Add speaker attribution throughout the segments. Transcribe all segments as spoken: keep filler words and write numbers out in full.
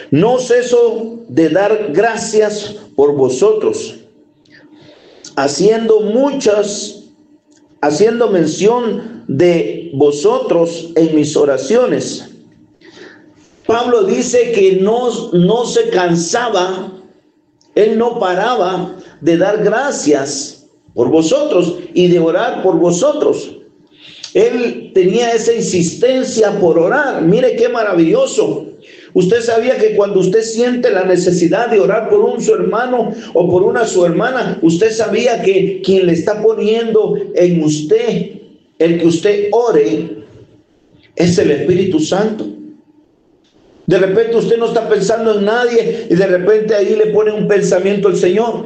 Speaker 1: No ceso de dar gracias por vosotros, haciendo muchas, haciendo mención de vosotros en mis oraciones. Pablo dice que no, no se cansaba, él no paraba de dar gracias por vosotros y de orar por vosotros. Él tenía esa insistencia por orar. Mire qué maravilloso. Usted sabía que cuando usted siente la necesidad de orar por un su hermano o por una su hermana, usted sabía que quien le está poniendo en usted, el que usted ore, es el Espíritu Santo. De repente usted no está pensando en nadie y de repente ahí le pone un pensamiento al Señor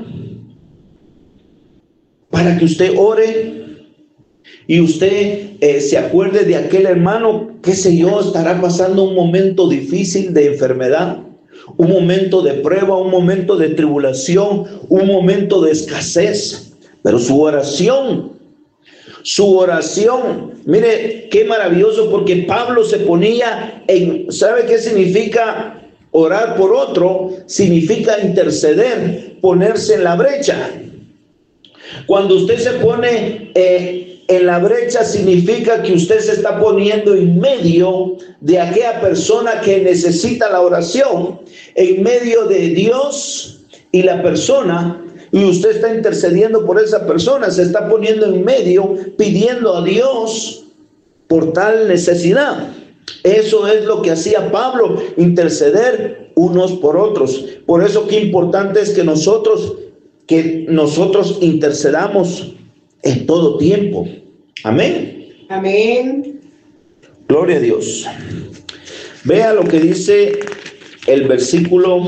Speaker 1: para que usted ore y usted eh, se acuerde de aquel hermano, qué sé yo, estará pasando un momento difícil de enfermedad, un momento de prueba, un momento de tribulación, un momento de escasez, pero su oración, su oración, mire qué maravilloso, porque Pablo se ponía en, ¿sabe qué significa orar por otro? Significa interceder, ponerse en la brecha. Cuando usted se pone eh, en la brecha, significa que usted se está poniendo en medio de aquella persona que necesita la oración, en medio de Dios y la persona, y usted está intercediendo por esa persona, se está poniendo en medio, pidiendo a Dios por tal necesidad. Eso es lo que hacía Pablo, interceder unos por otros. Por eso qué importante es que nosotros que nosotros intercedamos en todo tiempo. Amén.
Speaker 2: Amén.
Speaker 1: Gloria a Dios. Vea lo que dice el versículo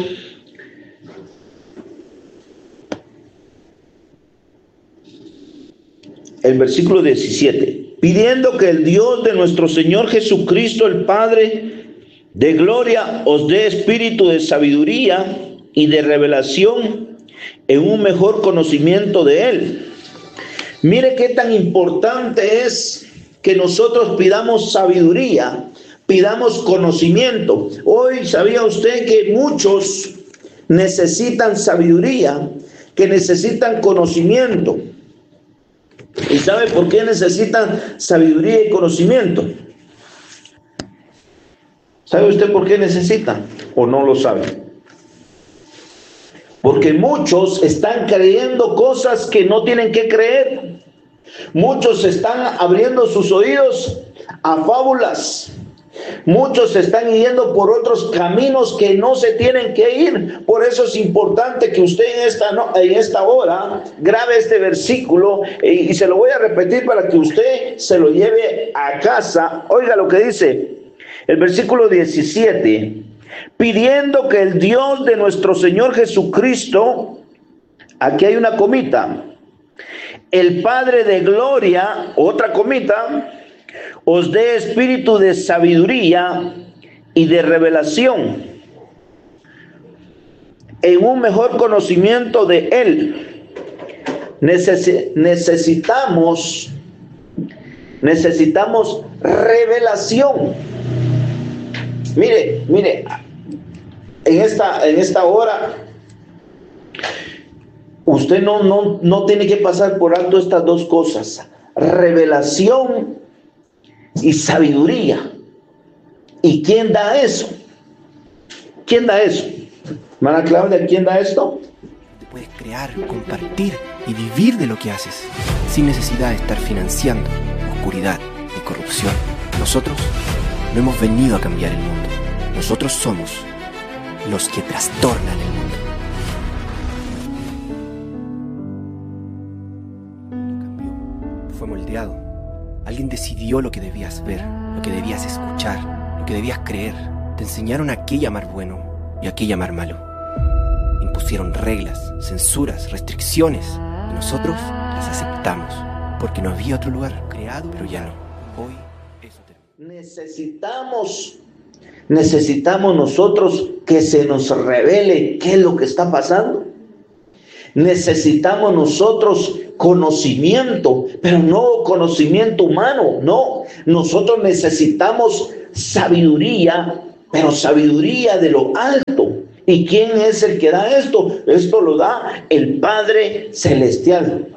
Speaker 1: el versículo diecisiete. Pidiendo que el Dios de nuestro Señor Jesucristo, el Padre de gloria, os dé espíritu de sabiduría y de revelación en un mejor conocimiento de Él. Mire qué tan importante es que nosotros pidamos sabiduría, pidamos conocimiento. Hoy, ¿sabía usted que muchos necesitan sabiduría, que necesitan conocimiento? ¿Y sabe por qué necesitan sabiduría y conocimiento? ¿Sabe usted por qué necesitan o no lo sabe? Porque muchos están creyendo cosas que no tienen que creer. Muchos están abriendo sus oídos a fábulas. Muchos están yendo por otros caminos que no se tienen que ir. Por eso es importante que usted en esta, no, en esta hora grabe este versículo y, y se lo voy a repetir para que usted se lo lleve a casa. Oiga lo que dice el versículo diecisiete. Pidiendo que el Dios de nuestro Señor Jesucristo, aquí hay una comita, el Padre de gloria, otra comita, os dé espíritu de sabiduría y de revelación en un mejor conocimiento de Él. Neces- necesitamos, necesitamos revelación. Mire, mire, en esta, en esta hora, usted no, no, no tiene que pasar por alto estas dos cosas: revelación y sabiduría. ¿Y quién da eso? ¿Quién da eso? Hermana Claudia, ¿quién da esto?
Speaker 3: Te puedes crear, compartir y vivir de lo que haces, sin necesidad de estar financiando oscuridad y corrupción. Nosotros no hemos venido a cambiar el mundo. Nosotros somos los que trastornan el mundo. Cambió, fue moldeado. Alguien decidió lo que debías ver, lo que debías escuchar, lo que debías creer. Te enseñaron a qué llamar bueno y a qué llamar malo. Impusieron reglas, censuras, restricciones, y nosotros las aceptamos, porque no había otro lugar creado, pero ya no. Hoy eso terminó.
Speaker 1: Necesitamos, necesitamos nosotros que se nos revele qué es lo que está pasando. Necesitamos nosotros conocimiento, pero no conocimiento humano, no. Nosotros necesitamos sabiduría, pero sabiduría de lo alto. ¿Y quién es el que da esto? Esto lo da el Padre Celestial.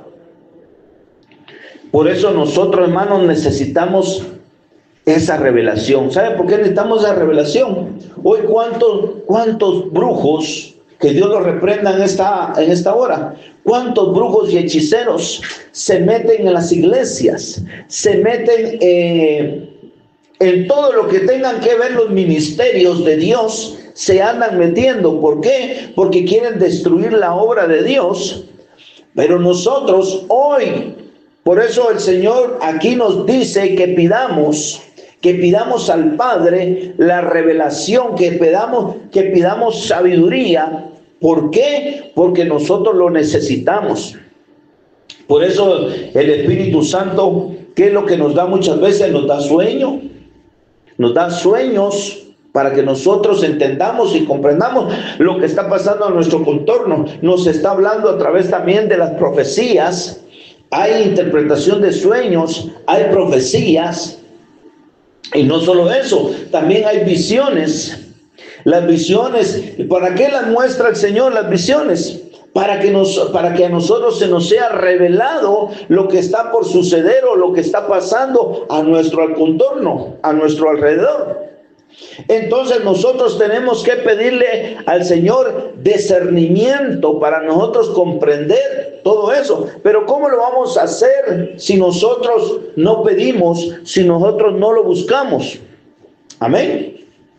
Speaker 1: Por eso nosotros, hermanos, necesitamos esa revelación. ¿Sabe por qué necesitamos esa revelación? Hoy, ¿cuántos, cuántos brujos, que Dios los reprenda en esta, en esta hora, cuántos brujos y hechiceros se meten en las iglesias, se meten eh, en todo lo que tengan que ver los ministerios de Dios, se andan metiendo? ¿Por qué? Porque quieren destruir la obra de Dios. Pero nosotros hoy, por eso el Señor aquí nos dice que pidamos, que pidamos al Padre la revelación, que pidamos, que pidamos sabiduría. ¿Por qué? Porque nosotros lo necesitamos. Por eso el Espíritu Santo, ¿qué es lo que nos da muchas veces? Nos da sueño, nos da sueños para que nosotros entendamos y comprendamos lo que está pasando en nuestro contorno. Nos está hablando a través también de las profecías. Hay interpretación de sueños, hay profecías, y no solo eso, también hay visiones. Las visiones, ¿para qué las muestra el Señor las visiones? Para que, nos, para que a nosotros se nos sea revelado lo que está por suceder o lo que está pasando a nuestro contorno, a nuestro alrededor. Entonces nosotros tenemos que pedirle al Señor discernimiento para nosotros comprender todo eso. Pero ¿cómo lo vamos a hacer si nosotros no pedimos, si nosotros no lo buscamos? Amén.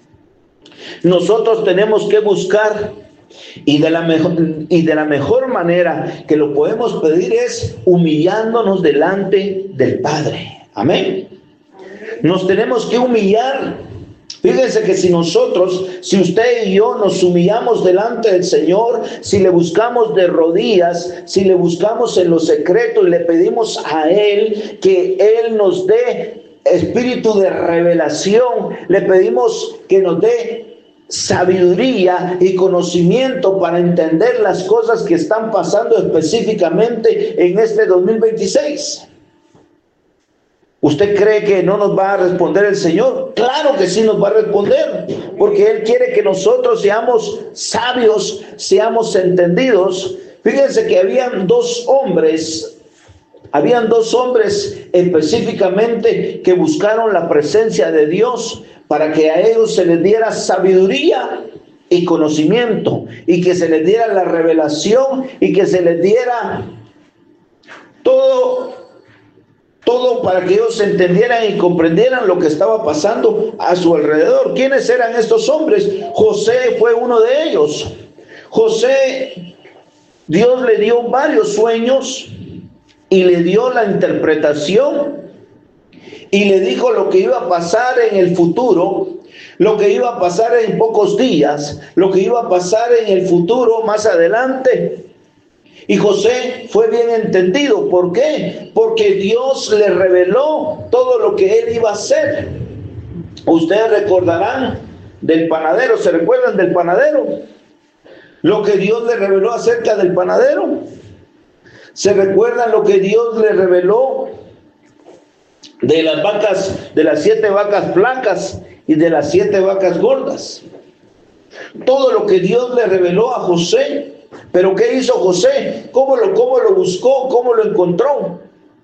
Speaker 1: Nosotros tenemos que buscar, y de la mejor, y de la mejor manera que lo podemos pedir es humillándonos delante del Padre. Amén. Nos tenemos que humillar. Fíjense que si nosotros, si usted y yo nos humillamos delante del Señor, si le buscamos de rodillas, si le buscamos en lo secreto y le pedimos a Él que Él nos dé espíritu de revelación, le pedimos que nos dé sabiduría y conocimiento para entender las cosas que están pasando específicamente en este dos mil veintiséis. ¿Usted cree que no nos va a responder el Señor? Claro que sí nos va a responder, porque Él quiere que nosotros seamos sabios, seamos entendidos. Fíjense que habían dos hombres, habían dos hombres específicamente que buscaron la presencia de Dios para que a ellos se les diera sabiduría y conocimiento, y que se les diera la revelación, y que se les diera todo Todo para que ellos entendieran y comprendieran lo que estaba pasando a su alrededor. ¿Quiénes eran estos hombres? José fue uno de ellos. José, Dios le dio varios sueños y le dio la interpretación y le dijo lo que iba a pasar en el futuro, lo que iba a pasar en pocos días, lo que iba a pasar en el futuro más adelante. Y José fue bien entendido. ¿Por qué? Porque Dios le reveló todo lo que él iba a hacer. Ustedes recordarán del panadero. ¿Se recuerdan del panadero? Lo que Dios le reveló acerca del panadero. ¿Se recuerdan lo que Dios le reveló de las vacas, de las siete vacas flacas y de las siete vacas gordas? Todo lo que Dios le reveló a José. Pero ¿qué hizo José? ¿Cómo lo, cómo lo buscó? ¿Cómo lo encontró?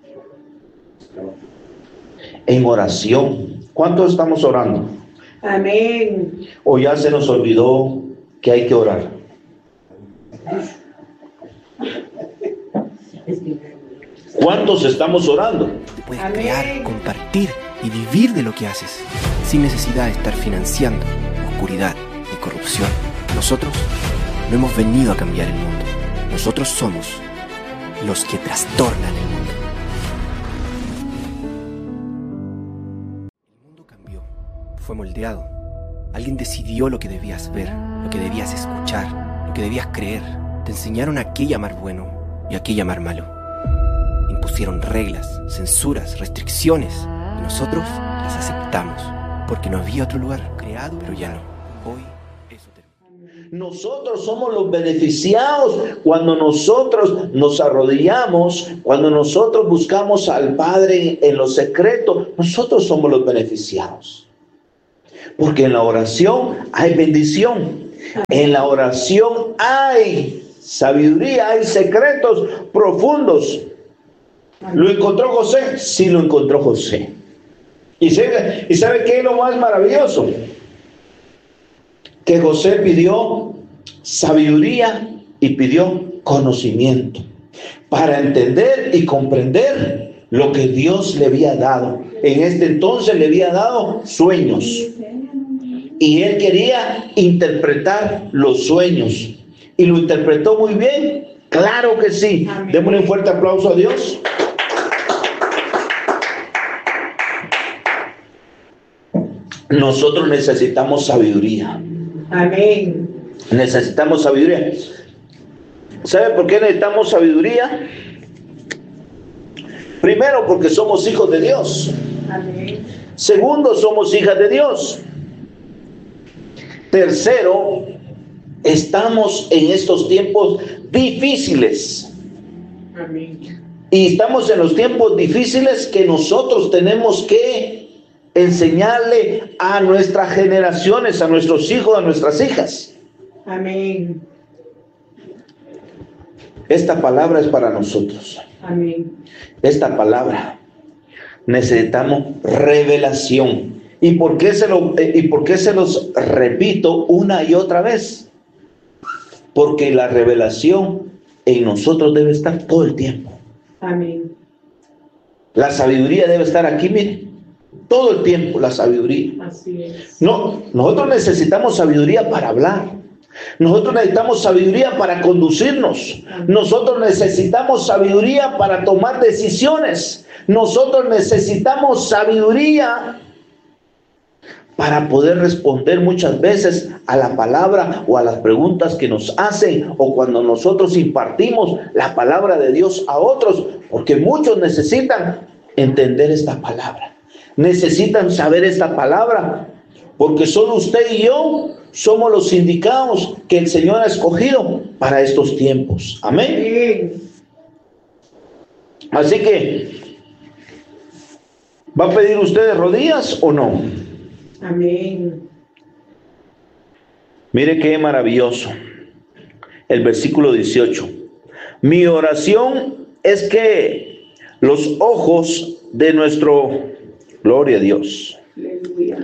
Speaker 1: En oración. ¿Cuántos estamos orando?
Speaker 2: Amén.
Speaker 1: ¿O ya se nos olvidó que hay que orar? ¿Cuántos estamos orando?
Speaker 3: Puedes
Speaker 2: Amén.
Speaker 3: crear, compartir y vivir de lo que haces, sin necesidad de estar financiando oscuridad y corrupción. Nosotros no hemos venido a cambiar el mundo. Nosotros somos los que trastornan el mundo. El mundo cambió, fue moldeado. Alguien decidió lo que debías ver, lo que debías escuchar, lo que debías creer. Te enseñaron a qué llamar bueno y a qué llamar malo. Impusieron reglas, censuras, restricciones, y nosotros las aceptamos, porque no había otro lugar creado, pero ya no. Hoy eso termina.
Speaker 1: Nosotros somos los beneficiados cuando nosotros nos arrodillamos, cuando nosotros buscamos al Padre en lo secreto. Nosotros somos los beneficiados, porque en la oración hay bendición. En la oración hay sabiduría, hay secretos profundos. ¿Lo encontró José? Sí, lo encontró José. ¿Y sabe, ¿Y sabe qué es lo más maravilloso? Que José pidió sabiduría y pidió conocimiento para entender y comprender lo que Dios le había dado. En este entonces le había dado sueños y él quería interpretar los sueños y lo interpretó muy bien. Claro que sí. Démosle un fuerte aplauso a Dios. Nosotros necesitamos sabiduría.
Speaker 2: Amén.
Speaker 1: Necesitamos sabiduría. ¿Sabe por qué necesitamos sabiduría? Primero, porque somos hijos de Dios.
Speaker 2: Amén.
Speaker 1: Segundo, somos hijas de Dios. Tercero, estamos en estos tiempos difíciles.
Speaker 2: Amén.
Speaker 1: Y estamos en los tiempos difíciles que nosotros tenemos que enseñarle a nuestras generaciones, a nuestros hijos, a nuestras hijas.
Speaker 2: Amén.
Speaker 1: Esta palabra es para nosotros.
Speaker 2: Amén.
Speaker 1: Esta palabra necesitamos revelación. ¿Y por qué se lo, y por qué se los repito una y otra vez? Porque la revelación en nosotros debe estar todo el tiempo.
Speaker 2: Amén.
Speaker 1: La sabiduría debe estar aquí, mire, todo el tiempo la sabiduría.
Speaker 2: Así es.
Speaker 1: No, nosotros necesitamos sabiduría para hablar. Nosotros necesitamos sabiduría para conducirnos. Nosotros necesitamos sabiduría para tomar decisiones. Nosotros necesitamos sabiduría para poder responder muchas veces a la palabra o a las preguntas que nos hacen, o cuando nosotros impartimos la palabra de Dios a otros, porque muchos necesitan entender esta palabra, necesitan saber esta palabra, porque solo usted y yo somos los indicados que el Señor ha escogido para estos tiempos. Amén.
Speaker 2: Amén.
Speaker 1: Así que, ¿va a pedir usted de rodillas o no?
Speaker 2: Amén.
Speaker 1: Mire qué maravilloso. El versículo dieciocho. Mi oración es que los ojos de nuestro... Gloria a Dios.
Speaker 2: Aleluya.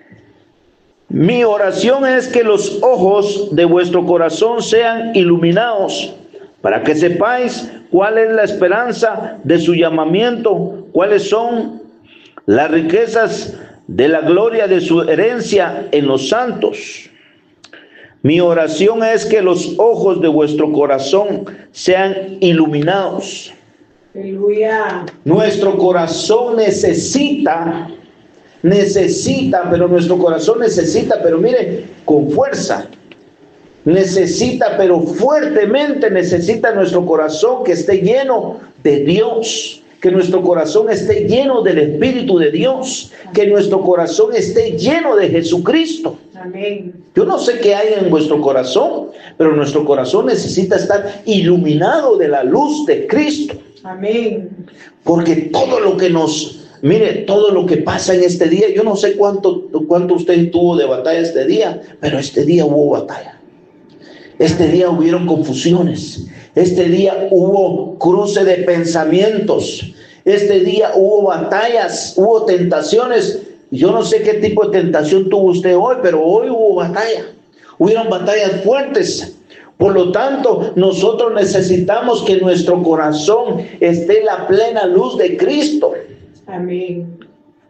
Speaker 1: Mi oración es que los ojos de vuestro corazón sean iluminados, para que sepáis cuál es la esperanza de su llamamiento, cuáles son las riquezas de la gloria de su herencia en los santos. Mi oración es que los ojos de vuestro corazón sean iluminados.
Speaker 2: Aleluya.
Speaker 1: Nuestro corazón necesita, necesita, pero nuestro corazón necesita, pero mire, con fuerza. Necesita, pero fuertemente necesita nuestro corazón que esté lleno de Dios. Que nuestro corazón esté lleno del Espíritu de Dios, que nuestro corazón esté lleno de Jesucristo.
Speaker 2: Amén.
Speaker 1: Yo no sé qué hay en vuestro corazón, pero nuestro corazón necesita estar iluminado de la luz de Cristo.
Speaker 2: Amén.
Speaker 1: Porque todo lo que nos, mire, todo lo que pasa en este día, yo no sé cuánto, cuánto usted tuvo de batalla este día, pero este día hubo batalla. Este día hubieron confusiones. Este día hubo cruce de pensamientos. Este día hubo batallas, hubo tentaciones. Yo no sé qué tipo de tentación tuvo usted hoy, pero hoy hubo batalla. Hubieron batallas fuertes. Por lo tanto, nosotros necesitamos que nuestro corazón esté en la plena luz de Cristo.
Speaker 2: Amén.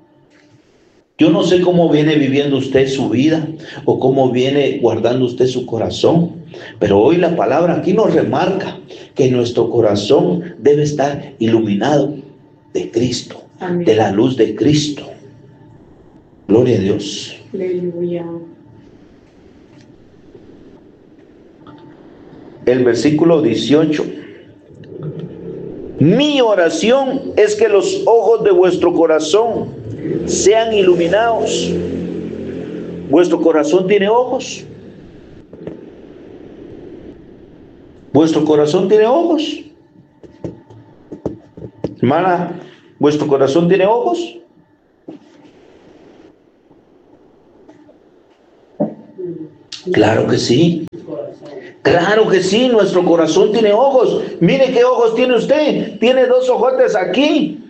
Speaker 1: Yo no sé cómo viene viviendo usted su vida o cómo viene guardando usted su corazón, pero hoy la palabra aquí nos remarca que nuestro corazón debe estar iluminado de Cristo,
Speaker 2: Amén.
Speaker 1: de la luz de Cristo. Gloria a Dios.
Speaker 2: Aleluya.
Speaker 1: El versículo dieciocho. Mi oración es que los ojos de vuestro corazón sean iluminados. ¿Vuestro corazón tiene ojos? ¿Vuestro corazón tiene ojos? Hermana, ¿vuestro corazón tiene ojos? Claro que sí. Claro que sí, nuestro corazón tiene ojos. Mire qué ojos tiene usted. Tiene dos ojotes aquí.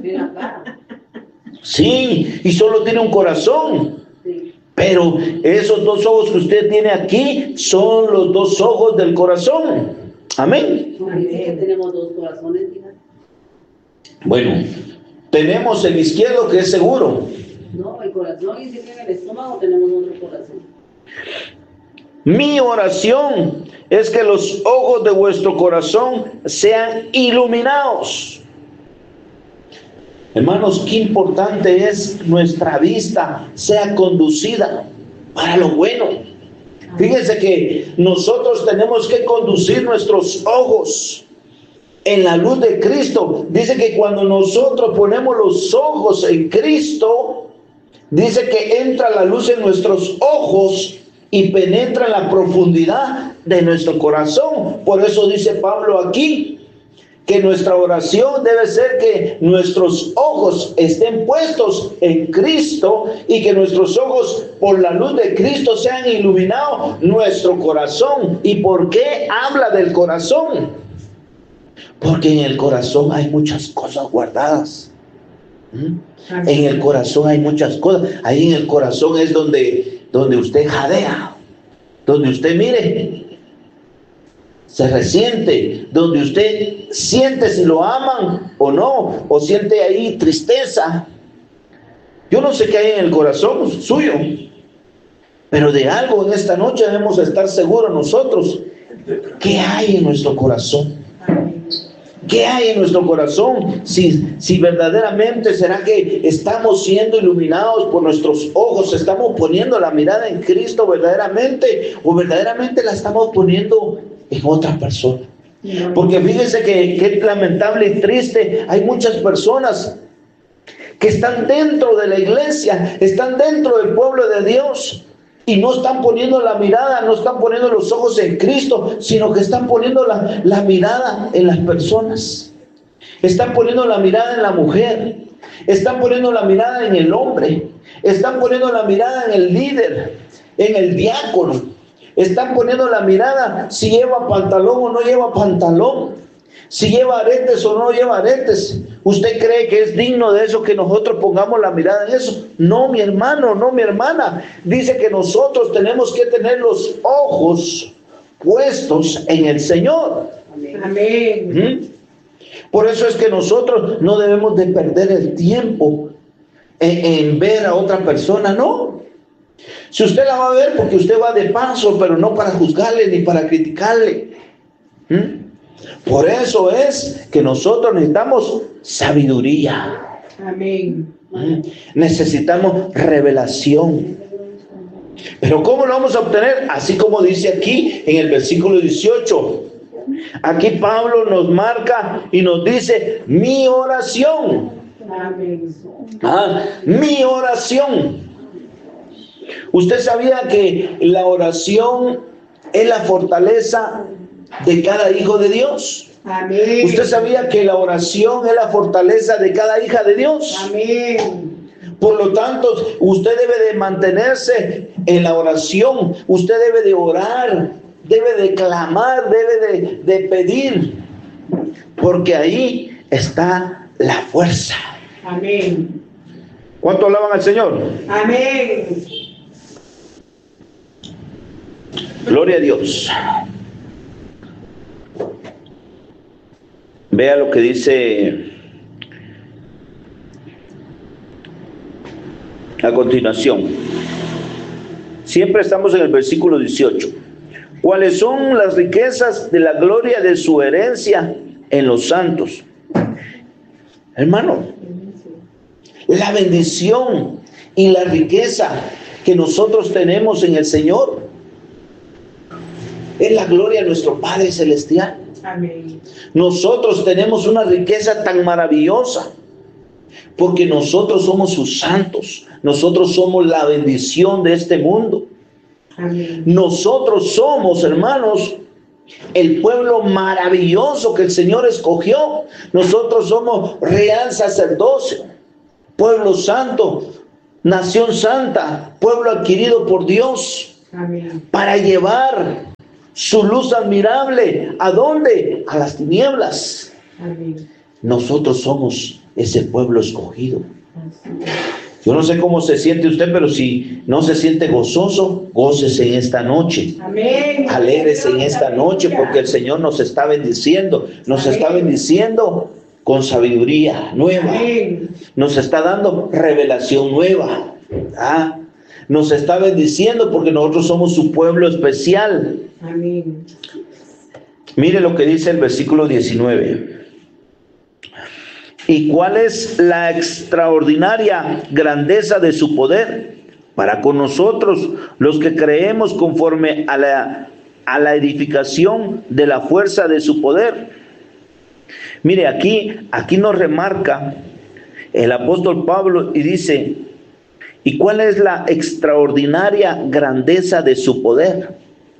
Speaker 1: Sí, y solo tiene un corazón. Pero esos dos ojos que usted tiene aquí son los dos ojos del corazón. Amén.
Speaker 4: Tenemos dos corazones.
Speaker 1: Bueno, tenemos el izquierdo que es seguro.
Speaker 4: No, el corazón, y si tiene el estómago tenemos otro corazón.
Speaker 1: Mi oración es que los ojos de vuestro corazón sean iluminados. Hermanos, qué importante es nuestra vista sea conducida para lo bueno. Fíjense que nosotros tenemos que conducir nuestros ojos en la luz de Cristo. Dice que cuando nosotros ponemos los ojos en Cristo, dice que entra la luz en nuestros ojos y penetra en la profundidad de nuestro corazón. Por eso dice Pablo aquí que nuestra oración debe ser que nuestros ojos estén puestos en Cristo y que nuestros ojos por la luz de Cristo sean iluminados nuestro corazón. ¿Y por qué habla del corazón? Porque en el corazón hay muchas cosas guardadas. ¿Mm? En el corazón hay muchas cosas. Ahí en el corazón es donde, donde usted jadea, donde usted mire, se resiente, donde usted siente si lo aman o no, o siente ahí tristeza. Yo no sé qué hay en el corazón suyo, pero de algo en esta noche debemos estar seguros nosotros. ¿Qué hay en nuestro corazón? ¿Qué hay en nuestro corazón? Si, si verdaderamente será que estamos siendo iluminados por nuestros ojos, estamos poniendo la mirada en Cristo verdaderamente, o verdaderamente la estamos poniendo en otra persona. Porque fíjense que, que es lamentable y triste. Hay muchas personas que están dentro de la iglesia, están dentro del pueblo de Dios, y no están poniendo la mirada, no están poniendo los ojos en Cristo, sino que están poniendo la, la mirada en las personas. Están poniendo la mirada en la mujer, están poniendo la mirada en el hombre, están poniendo la mirada en el líder, en el diácono. Están poniendo la mirada si lleva pantalón o no lleva pantalón, si lleva aretes o no lleva aretes. ¿Usted cree que es digno de eso que nosotros pongamos la mirada en eso? No, mi hermano, no, mi hermana. Dice que nosotros tenemos que tener los ojos puestos en el Señor.
Speaker 2: Amén.
Speaker 1: ¿Mm? Por eso es que nosotros no debemos de perder el tiempo en, en ver a otra persona, no. Si usted la va a ver porque usted va de paso, pero no para juzgarle ni para criticarle. ¿Mm? Por eso es que nosotros necesitamos sabiduría.
Speaker 2: Amén.
Speaker 1: ¿Mm? Necesitamos revelación. Pero ¿cómo lo vamos a obtener? Así como dice aquí en el versículo dieciocho. Aquí Pablo nos marca y nos dice: mi oración.
Speaker 2: Amén.
Speaker 1: Ah, mi oración. Usted sabía que la oración es la fortaleza de cada hijo de Dios.
Speaker 2: Amén.
Speaker 1: Usted sabía que la oración es la fortaleza de cada hija de Dios.
Speaker 2: Amén.
Speaker 1: Por lo tanto, usted debe de mantenerse en la oración. Usted debe de orar, debe de clamar, debe de, de pedir, porque ahí está la fuerza.
Speaker 2: Amén.
Speaker 1: ¿Cuánto alaban al Señor?
Speaker 2: Amén.
Speaker 1: Gloria a Dios. Vea lo que dice a continuación. Siempre estamos en el versículo dieciocho. ¿Cuáles son las riquezas de la gloria de su herencia en los santos? Hermano, la bendición y la riqueza que nosotros tenemos en el Señor es la gloria de nuestro Padre Celestial.
Speaker 2: Amén.
Speaker 1: Nosotros tenemos una riqueza tan maravillosa porque nosotros somos sus santos. Nosotros somos la bendición de este mundo.
Speaker 2: Amén.
Speaker 1: Nosotros somos, hermanos, el pueblo maravilloso que el Señor escogió. Nosotros somos real sacerdocio, pueblo santo, nación santa, pueblo adquirido por Dios.
Speaker 2: Amén.
Speaker 1: para llevar su luz admirable. ¿A dónde? A las tinieblas.
Speaker 2: Amén.
Speaker 1: Nosotros somos ese pueblo escogido.
Speaker 2: Así es.
Speaker 1: Yo no sé cómo se siente usted, pero si no se siente gozoso, gócese en esta noche.
Speaker 2: Amén.
Speaker 1: Alégrese en esta noche porque el Señor nos está bendiciendo. Nos está bendiciendo con sabiduría nueva.
Speaker 2: Amén.
Speaker 1: Nos está dando revelación nueva. ¿Ah? Nos está bendiciendo porque nosotros somos su pueblo especial.
Speaker 2: Amén.
Speaker 1: Mire lo que dice el versículo diecinueve. ¿Y cuál es la extraordinaria grandeza de su poder para con nosotros, los que creemos conforme a la, a la edificación de la fuerza de su poder? Mire, aquí, aquí nos remarca el apóstol Pablo y dice, ¿y cuál es la extraordinaria grandeza de su poder?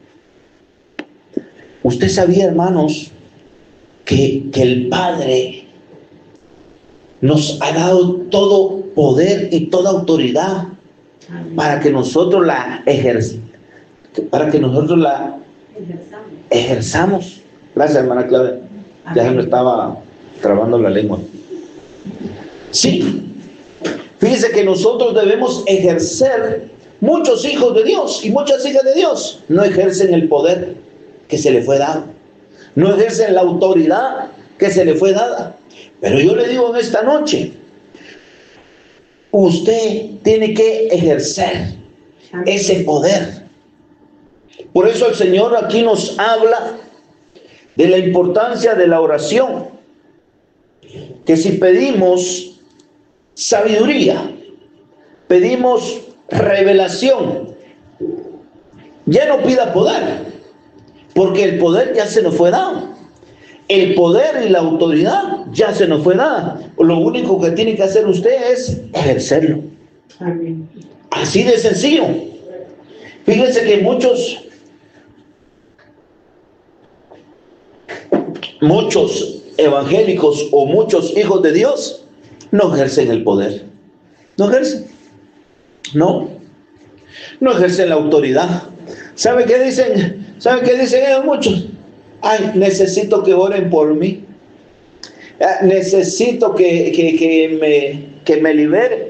Speaker 1: Usted sabía, hermanos, que, que el Padre nos ha dado todo poder y toda autoridad
Speaker 2: Amén.
Speaker 1: para que nosotros la ejerzamos, para que nosotros la
Speaker 4: Ejerzamos.
Speaker 1: ejerzamos. Gracias, hermana Claudia. Ya se me estaba trabando la lengua. Sí, fíjese que nosotros debemos ejercer. Muchos hijos de Dios y muchas hijas de Dios no ejercen el poder que se le fue dado, no ejercen la autoridad que se le fue dada. Pero yo le digo en esta noche, usted tiene que ejercer
Speaker 2: Amén.
Speaker 1: ese poder. Por eso el Señor aquí nos habla de la importancia de la oración, que si pedimos sabiduría, pedimos revelación, ya no pida poder, porque el poder ya se nos fue dado. El poder y la autoridad ya se nos fue dada. Lo único que tiene que hacer usted es ejercerlo.
Speaker 2: Amén.
Speaker 1: Así de sencillo. Fíjense que muchos, muchos evangélicos o muchos hijos de Dios no ejercen el poder. No ejercen. No. No ejercen la autoridad. ¿Sabe qué dicen? ¿Sabe qué dicen ellos muchos? Ay, necesito que oren por mí. Necesito que, que, que, me, que me libere.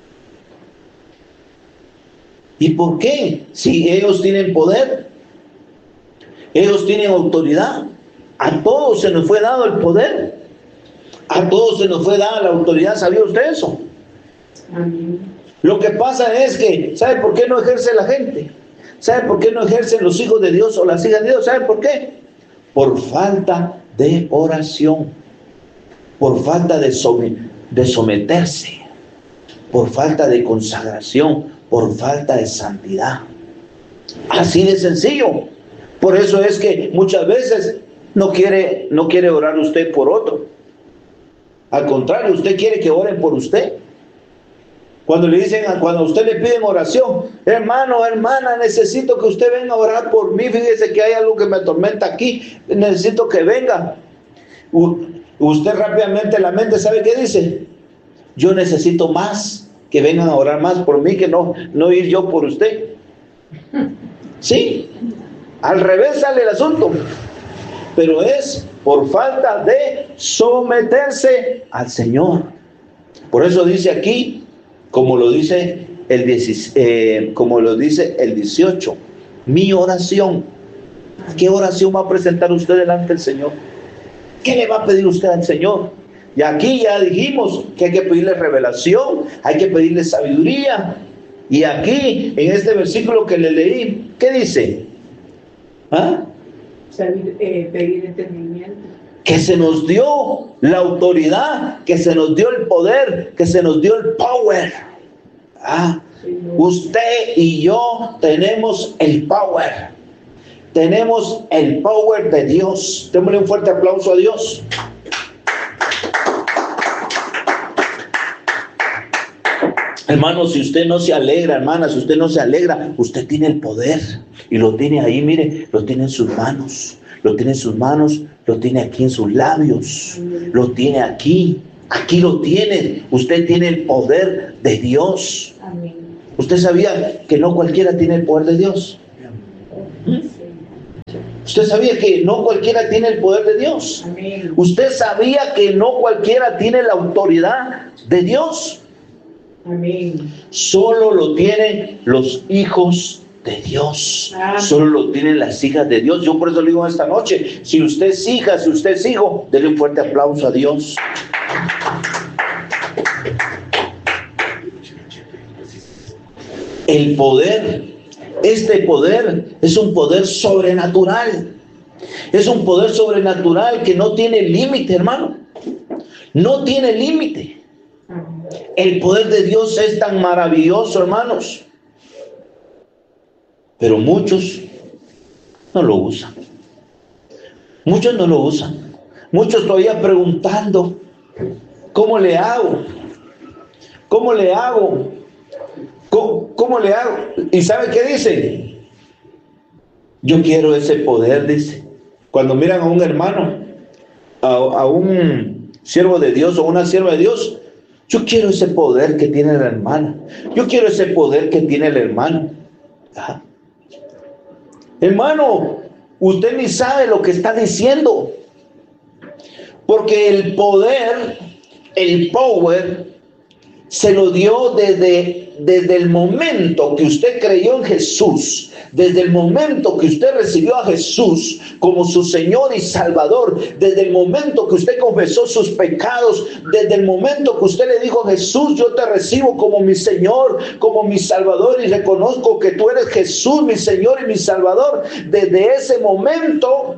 Speaker 1: ¿Y por qué? Si ellos tienen poder, ellos tienen autoridad. A todos se nos fue dado el poder. A todos se nos fue dada la autoridad. ¿Sabía usted eso?
Speaker 2: Amén.
Speaker 1: Lo que pasa es que, ¿sabe por qué no ejerce la gente? ¿Sabe por qué no ejercen los hijos de Dios o las hijas de Dios? ¿Sabe por qué? Por falta de oración, por falta de, som- de someterse, por falta de consagración, por falta de santidad. Así de sencillo. Por eso es que muchas veces no quiere, no quiere orar usted por otro. Al contrario, usted quiere que oren por usted. Cuando le dicen, cuando a usted le piden oración, hermano, hermana, necesito que usted venga a orar por mí, fíjese que hay algo que me atormenta aquí, necesito que venga. U- usted rápidamente la mente, ¿sabe qué dice? Yo necesito más, que vengan a orar más por mí, que no, no ir yo por usted. Sí, al revés sale el asunto, pero es por falta de someterse al Señor. Por eso dice aquí, como lo dice el dieciséis, eh, como lo dice el dieciocho, mi oración. ¿Qué oración va a presentar usted delante del Señor? ¿Qué le va a pedir usted al Señor? Y aquí ya dijimos que hay que pedirle revelación, hay que pedirle sabiduría. Y aquí, en este versículo que le leí, ¿qué dice? ¿Ah?
Speaker 2: Salir, eh, pedir entendimiento.
Speaker 1: Que se nos dio la autoridad, que se nos dio el poder, que se nos dio el power. Ah, usted y yo tenemos el power. Tenemos el power de Dios. Démosle un fuerte aplauso a Dios. Hermano, si usted no se alegra, hermana, si usted no se alegra, usted tiene el poder y lo tiene ahí, mire, lo tiene en sus manos. Lo tiene en sus manos, lo tiene aquí en sus labios, lo tiene aquí, aquí lo tiene. Usted tiene el poder de Dios.
Speaker 2: Amén.
Speaker 1: ¿Usted sabía que no cualquiera tiene el poder de Dios? Usted sabía que no cualquiera tiene el poder de Dios.
Speaker 2: Amén.
Speaker 1: Usted sabía que no cualquiera tiene la autoridad de Dios.
Speaker 2: Amén.
Speaker 1: Solo lo tienen los hijos de Dios.
Speaker 2: Amén.
Speaker 1: Solo lo tienen las hijas de Dios. Yo por eso le digo esta noche, si usted es hija, si usted es hijo, denle un fuerte aplauso a Dios. El poder, este poder es un poder sobrenatural. Es un poder sobrenatural que no tiene límite, hermano. No tiene límite. El poder de Dios es tan maravilloso, hermanos. Pero muchos no lo usan. Muchos no lo usan. Muchos todavía preguntando, ¿cómo le hago? ¿Cómo le hago? ¿Cómo, cómo le hago? ¿Y sabe qué dicen? Yo quiero ese poder, dice. Cuando miran a un hermano, a, a un siervo de Dios o una sierva de Dios, yo quiero ese poder que tiene la hermana. Yo quiero ese poder que tiene el hermano. Ajá. Hermano, usted ni sabe lo que está diciendo. Porque el poder, el power, se lo dio desde, desde el momento que usted creyó en Jesús. Desde el momento que usted recibió a Jesús como su Señor y Salvador, desde el momento que usted confesó sus pecados, desde el momento que usted le dijo, Jesús, yo te recibo como mi Señor, como mi Salvador, y reconozco que tú eres Jesús, mi Señor y mi Salvador, desde ese momento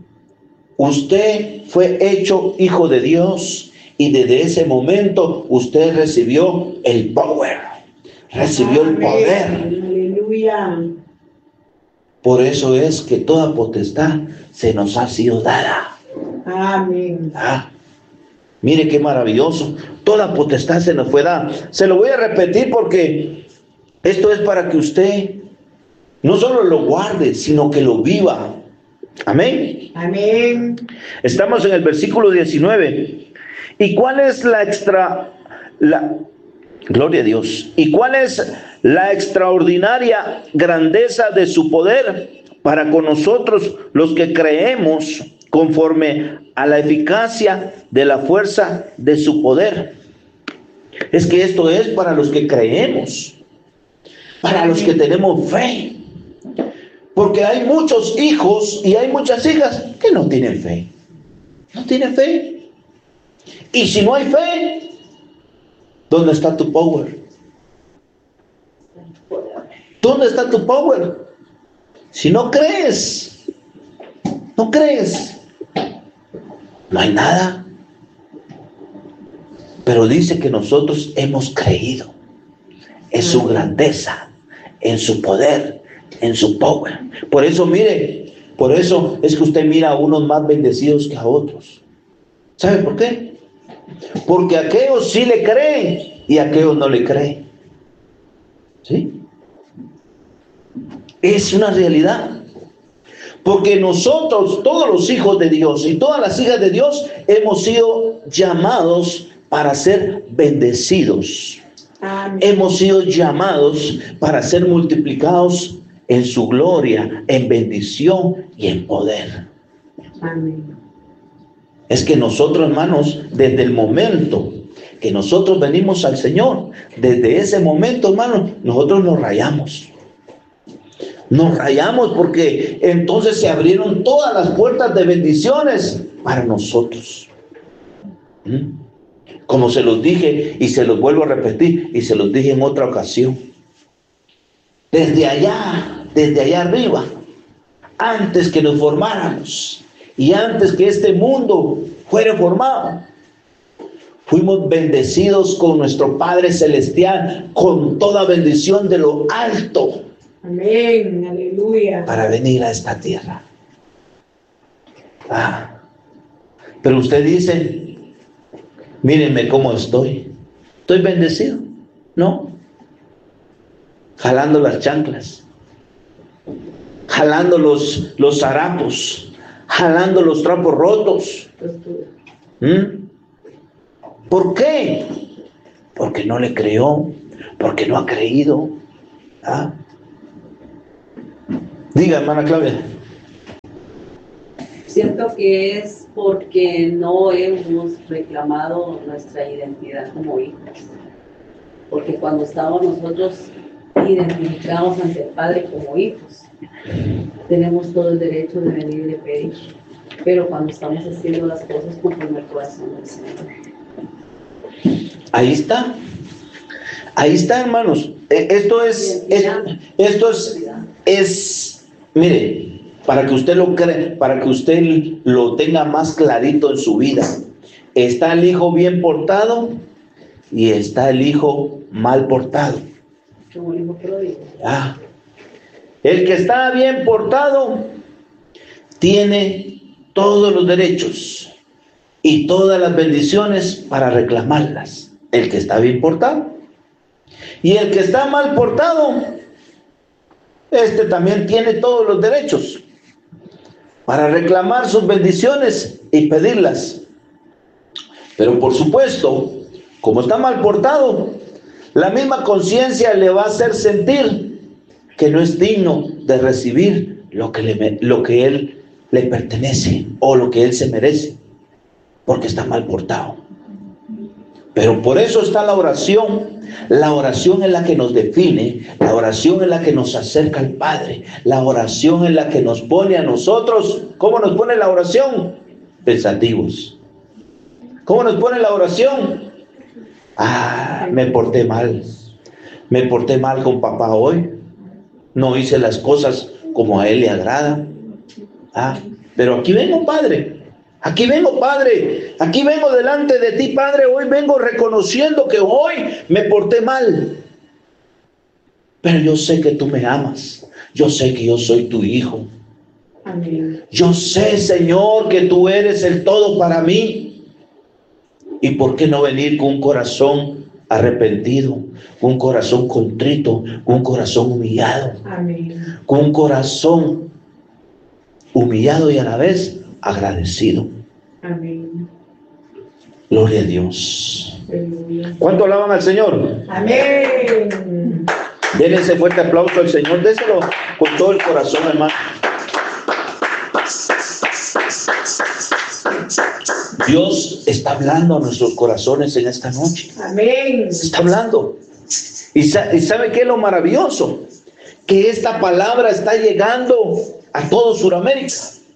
Speaker 1: usted fue hecho hijo de Dios, y desde ese momento usted recibió el power, recibió el poder.
Speaker 2: Aleluya.
Speaker 1: Por eso es que toda potestad se nos ha sido dada.
Speaker 2: Amén.
Speaker 1: Ah, mire qué maravilloso. Toda potestad se nos fue dada. Se lo voy a repetir porque esto es para que usted no solo lo guarde, sino que lo viva. Amén.
Speaker 2: Amén.
Speaker 1: Estamos en el versículo diecinueve. ¿Y cuál es la extra... la Gloria a Dios. ¿Y cuál es la extraordinaria grandeza de su poder para con nosotros los que creemos conforme a la eficacia de la fuerza de su poder? Es que esto es para los que creemos, para los que tenemos fe. Porque hay muchos hijos y hay muchas hijas que no tienen fe. No tienen fe. Y si no hay fe, ¿dónde está tu power? ¿Dónde está tu power? Si no crees, no crees, no hay nada. Pero dice que nosotros hemos creído en su grandeza, en su poder, en su power. Por eso, mire, por eso es que usted mira a unos más bendecidos que a otros. ¿Sabe por qué? Porque aquellos sí le creen y aquellos no le creen. ¿Sí? Es una realidad. Porque nosotros, todos los hijos de Dios y todas las hijas de Dios, hemos sido llamados para ser bendecidos. Amén. Hemos sido llamados para ser multiplicados en su gloria, en bendición y en poder. Amén. Es que nosotros, hermanos, desde el momento que nosotros venimos al Señor, desde ese momento, hermanos, nosotros nos rayamos. Nos rayamos porque entonces se abrieron todas las puertas de bendiciones para nosotros. ¿Mm? Como se los dije y se los vuelvo a repetir y se los dije en otra ocasión. Desde allá, desde allá arriba, antes que nos formáramos y antes que este mundo fuera formado, fuimos bendecidos con nuestro Padre Celestial, con toda bendición de lo alto.
Speaker 2: Amén, aleluya.
Speaker 1: Para venir a esta tierra. Ah, pero usted dice, mírenme cómo estoy. ¿Estoy bendecido? No. Jalando las chanclas, jalando los, los harapos, jalando los trapos rotos. ¿Mm? ¿Por qué? Porque no le creyó, porque no ha creído. ¿Ah? Diga, hermana Claudia.
Speaker 4: siento que es porque no hemos reclamado nuestra identidad como hijos. Porque cuando estábamos nosotros identificados ante el Padre como hijos, tenemos todo el derecho de venir y de pedir. Pero cuando estamos haciendo las cosas conforme al corazón del Señor.
Speaker 1: Ahí está. Ahí está, hermanos. Esto es, es esto es, es, mire, para que usted lo crea, para que usted lo tenga más clarito en su vida. Está el hijo bien portado y está el hijo mal portado.
Speaker 4: Como el hijo pródigo.
Speaker 1: Ah, el que está bien portado tiene todos los derechos y todas las bendiciones para reclamarlas. El que está bien portado. Y el que está mal portado, este también tiene todos los derechos para reclamar sus bendiciones y pedirlas. Pero por supuesto, como está mal portado, la misma conciencia le va a hacer sentir que no es digno de recibir lo que, le, lo que él le pertenece o lo que él se merece, porque está mal portado. Pero por eso está la oración. La oración es la que nos define, la oración es la que nos acerca al Padre, la oración es la que nos pone a nosotros. ¿Cómo nos pone la oración? Pensativos. ¿Cómo nos pone la oración? Ah, me porté mal. Me porté mal con papá hoy. No hice las cosas como a él le agrada. Ah, pero aquí vengo, Padre. Aquí vengo, Padre, aquí vengo delante de ti, Padre. Hoy vengo reconociendo que hoy me porté mal. Pero yo sé que tú me amas. Yo sé que yo soy tu hijo.
Speaker 2: Amén.
Speaker 1: Yo sé, Señor, que tú eres el todo para mí. ¿Y por qué no venir con un corazón arrepentido, con un corazón contrito, con un corazón humillado?
Speaker 2: Amén.
Speaker 1: Con un corazón humillado y a la vez agradecido.
Speaker 2: Amén.
Speaker 1: Gloria a Dios.
Speaker 2: Aleluya.
Speaker 1: ¿Cuánto alaban al Señor?
Speaker 2: Amén.
Speaker 1: Denle ese fuerte aplauso al Señor. Déselo con todo el corazón, hermano. Dios está hablando a nuestros corazones en esta noche.
Speaker 2: Amén.
Speaker 1: Está hablando. ¿Y sabe qué es lo maravilloso? Que esta palabra está llegando a todo Sudamérica.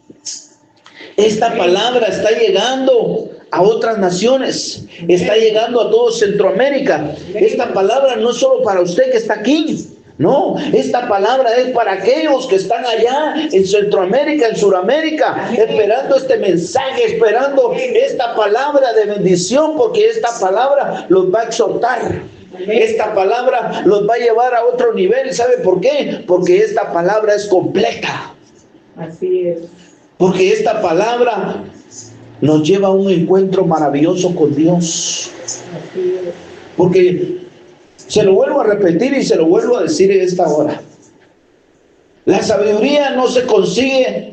Speaker 1: Esta palabra está llegando a otras naciones, está llegando a todo Centroamérica. Esta palabra no es solo para usted que está aquí, no, esta palabra es para aquellos que están allá en Centroamérica, en Sudamérica, esperando este mensaje, esperando esta palabra de bendición, porque esta palabra los va a exhortar. Esta palabra los va a llevar a otro nivel. ¿Sabe por qué? Porque esta palabra es completa.
Speaker 2: Así es.
Speaker 1: Porque esta palabra nos lleva a un encuentro maravilloso con Dios.
Speaker 2: Así es.
Speaker 1: Porque se lo vuelvo a repetir y se lo vuelvo a decir en esta hora. La sabiduría no se consigue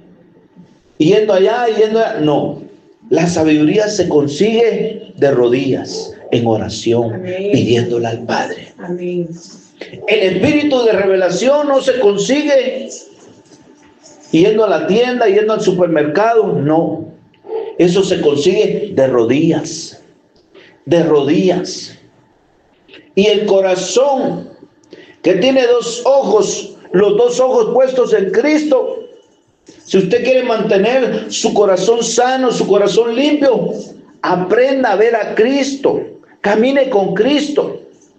Speaker 1: yendo allá, yendo allá. No. La sabiduría se consigue de rodillas, en oración,
Speaker 2: Amén.
Speaker 1: Pidiéndole al Padre.
Speaker 2: Amén.
Speaker 1: El espíritu de revelación no se consigue yendo a la tienda, yendo al supermercado. No. Eso se consigue de rodillas. De rodillas. Y el corazón que tiene dos ojos, los dos ojos puestos en Cristo. Si usted quiere mantener su corazón sano, su corazón limpio, aprenda a ver a Cristo. Camine con Cristo.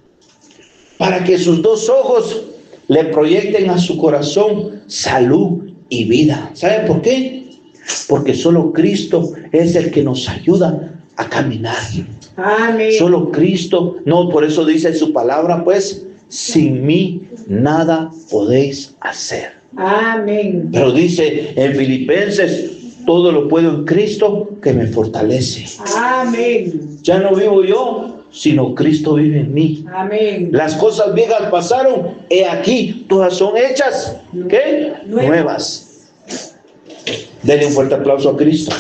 Speaker 1: Para que sus dos ojos le proyecten a su corazón salud y vida. ¿Saben por qué? Porque solo Cristo es el que nos ayuda a caminar.
Speaker 2: Amén.
Speaker 1: Solo Cristo. No, por eso dice su palabra, pues, sin mí nada podéis hacer.
Speaker 2: Amén.
Speaker 1: Pero dice en Filipenses, todo lo puedo en Cristo que me fortalece.
Speaker 2: Amén.
Speaker 1: Ya no vivo yo, sino Cristo vive en mí.
Speaker 2: Amén.
Speaker 1: Las cosas viejas pasaron, he aquí, todas son hechas, ¿qué?
Speaker 2: Nuevas.
Speaker 1: Nuevas. Denle un fuerte aplauso a Cristo.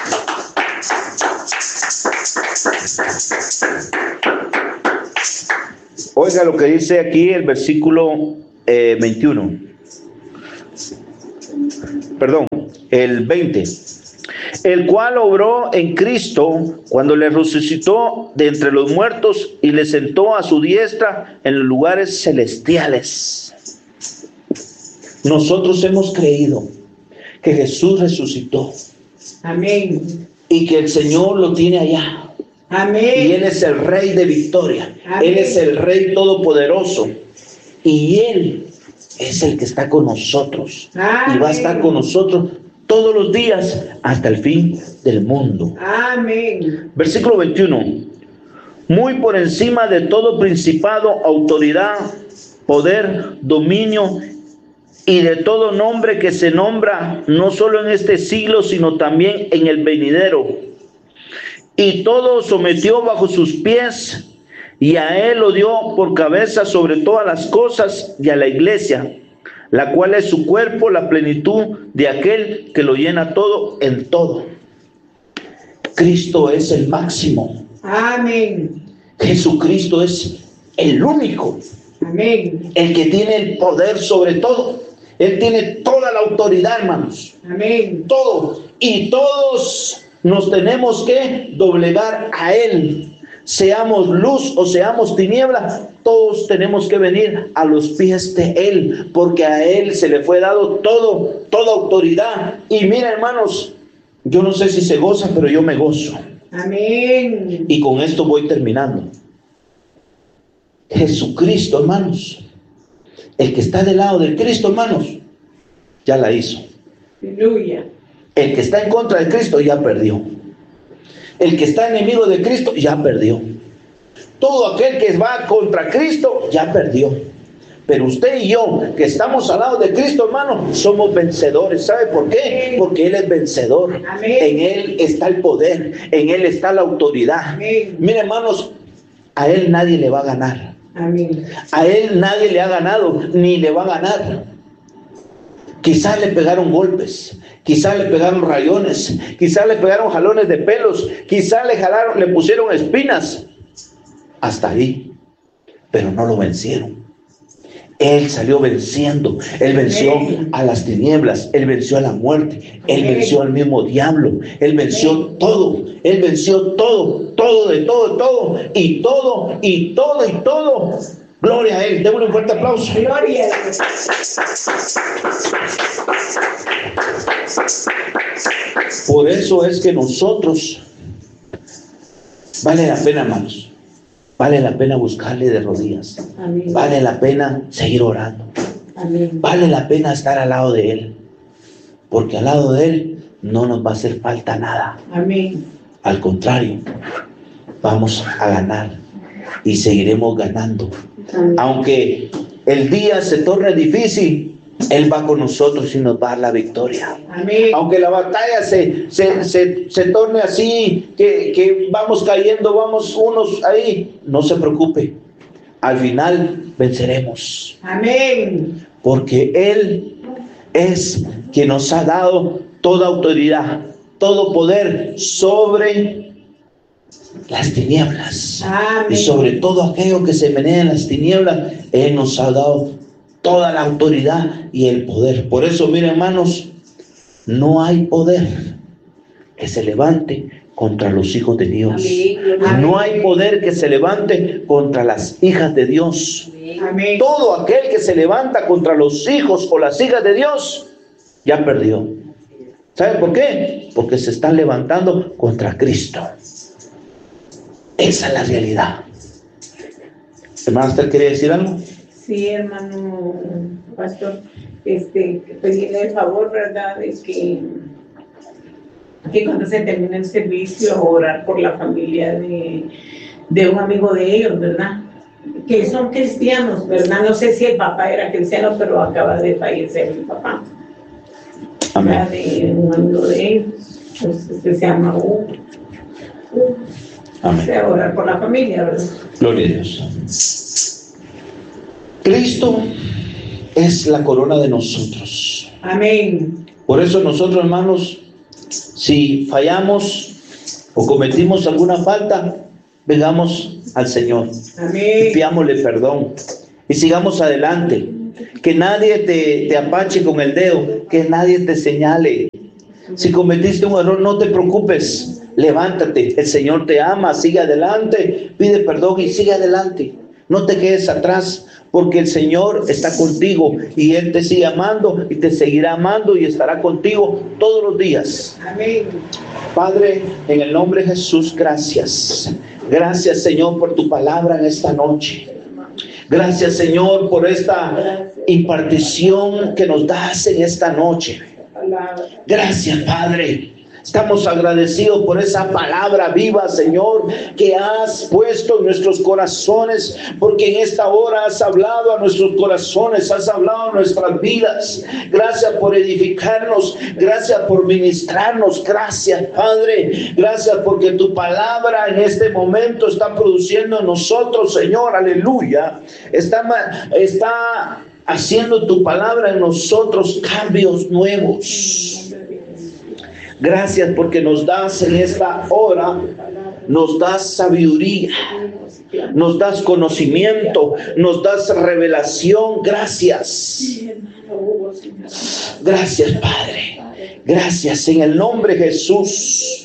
Speaker 1: Oiga lo que dice aquí el versículo eh, veintiuno. perdón, el veinte. El cual obró en Cristo cuando le resucitó de entre los muertos y le sentó a su diestra en los lugares celestiales. Nosotros hemos creído que Jesús resucitó.
Speaker 2: Amén.
Speaker 1: Y que el Señor lo tiene allá.
Speaker 2: Amén.
Speaker 1: Y Él es el Rey de victoria.
Speaker 2: Amén.
Speaker 1: Él es el Rey todopoderoso. Y Él es el que está con nosotros.
Speaker 2: Amén.
Speaker 1: Y va a estar con nosotros todos los días hasta el fin del mundo.
Speaker 2: Amén.
Speaker 1: Versículo veintiuno. Muy por encima de todo principado, autoridad, poder, dominio y de todo nombre que se nombra, no solo en este siglo, sino también en el venidero. Y todo sometió bajo sus pies, y a él lo dio por cabeza sobre todas las cosas, y a la iglesia, la cual es su cuerpo, la plenitud de aquel que lo llena todo en todo. Cristo es el máximo.
Speaker 2: Amén.
Speaker 1: Jesucristo es el único,
Speaker 2: Amén.
Speaker 1: el que tiene el poder sobre todo. Él tiene toda la autoridad, hermanos.
Speaker 2: Amén.
Speaker 1: Todo. Y todos nos tenemos que doblegar a Él. Seamos luz o seamos tiniebla, todos tenemos que venir a los pies de Él, porque a Él se le fue dado todo, toda autoridad. Y mira, hermanos, yo no sé si se goza, pero yo me gozo.
Speaker 2: Amén.
Speaker 1: Y con esto voy terminando. Jesucristo, hermanos, el que está del lado de Cristo, hermanos, ya la hizo.
Speaker 2: Aleluya.
Speaker 1: El que está en contra de Cristo ya perdió. El que está enemigo de Cristo ya perdió. Todo aquel que va contra Cristo ya perdió. Pero usted y yo, que estamos al lado de Cristo, hermano, somos vencedores. ¿Sabe por qué? Porque Él es vencedor.
Speaker 2: Amén.
Speaker 1: En Él está el poder, en Él está la autoridad.
Speaker 2: Amén.
Speaker 1: Mire, hermanos, a Él nadie le va a ganar.
Speaker 2: Amén.
Speaker 1: A Él nadie le ha ganado, ni le va a ganar. Quizás le pegaron golpes, quizás le pegaron rayones, quizás le pegaron jalones de pelos, quizás le jalaron, le pusieron espinas. Hasta ahí, pero no lo vencieron. Él salió venciendo. Él venció a las tinieblas, Él venció a la muerte, Él venció al mismo diablo, Él venció todo, Él venció todo, todo de todo, todo, y todo, y todo, y todo. Gloria a Él. Démosle un fuerte aplauso.
Speaker 2: Gloria.
Speaker 1: Por eso es que nosotros, vale la pena, hermanos, vale la pena buscarle de rodillas.
Speaker 2: Amén.
Speaker 1: Vale la pena seguir orando.
Speaker 2: Amén.
Speaker 1: Vale la pena estar al lado de Él. Porque al lado de Él no nos va a hacer falta nada.
Speaker 2: Amén.
Speaker 1: Al contrario, vamos a ganar y seguiremos ganando.
Speaker 2: Amén.
Speaker 1: Aunque el día se torne difícil, Él va con nosotros y nos va a dar la victoria.
Speaker 2: Amén.
Speaker 1: Aunque la batalla se, se, se, se torne así, que, que vamos cayendo, vamos unos ahí, no se preocupe. Al final venceremos.
Speaker 2: Amén.
Speaker 1: Porque Él es quien nos ha dado toda autoridad, todo poder sobre las tinieblas.
Speaker 2: Amén.
Speaker 1: Y sobre todo aquello que se menea en las tinieblas, Él nos ha dado toda la autoridad y el poder. Por eso, miren, hermanos, no hay poder que se levante contra los hijos de Dios.
Speaker 4: Amén.
Speaker 1: No hay poder que se levante contra las hijas de Dios.
Speaker 2: Amén.
Speaker 1: Todo aquel que se levanta contra los hijos o las hijas de Dios ya perdió. ¿Sabe por qué? Porque se están levantando contra Cristo. Esa es la realidad. Hermano, ¿usted quiere decir algo?
Speaker 2: Sí, hermano pastor, este, pedirle el favor, ¿verdad? De que, que cuando se termine el servicio, orar por la familia de, de un amigo de ellos, ¿verdad? Que son cristianos, ¿verdad? No sé si el papá era cristiano, pero acaba de fallecer el papá.
Speaker 1: Amén.
Speaker 2: ¿Verdad? De un amigo de ellos, pues, este, se llama Hugo. Hugo.
Speaker 1: Amén.
Speaker 2: O sea, orar por la familia, ¿verdad?
Speaker 1: Gloria a Dios. Cristo es la corona de nosotros.
Speaker 2: Amén.
Speaker 1: Por eso nosotros, hermanos, si fallamos o cometimos alguna falta, vengamos al Señor y
Speaker 2: Amén.
Speaker 1: pidámosle perdón y sigamos adelante. Que nadie te, te apache con el dedo, que nadie te señale. Si cometiste un error, no te preocupes, levántate, el Señor te ama, sigue adelante, pide perdón y sigue adelante. No te quedes atrás, porque el Señor está contigo y Él te sigue amando y te seguirá amando y estará contigo todos los días.
Speaker 2: Amén.
Speaker 1: Padre, en el nombre de Jesús, gracias. Gracias, Señor, por tu palabra en esta noche. Gracias, Señor, por esta impartición que nos das en esta noche. Gracias, Padre. Estamos agradecidos por esa palabra viva, Señor, que has puesto en nuestros corazones, porque en esta hora has hablado a nuestros corazones, has hablado a nuestras vidas. Gracias por edificarnos, gracias por ministrarnos, gracias, Padre. Gracias porque tu palabra en este momento está produciendo en nosotros, Señor, aleluya. Está, está haciendo tu palabra en nosotros cambios nuevos. Gracias porque nos das en esta hora, nos das sabiduría, nos das conocimiento, nos das revelación. Gracias. Gracias, Padre. Gracias en el nombre de Jesús.